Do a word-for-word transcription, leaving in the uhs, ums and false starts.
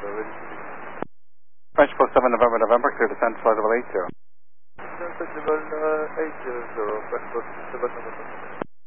French Post seven November November, clear descent, flight level eight zero. Descent level uh, eight zero, French Post seven November.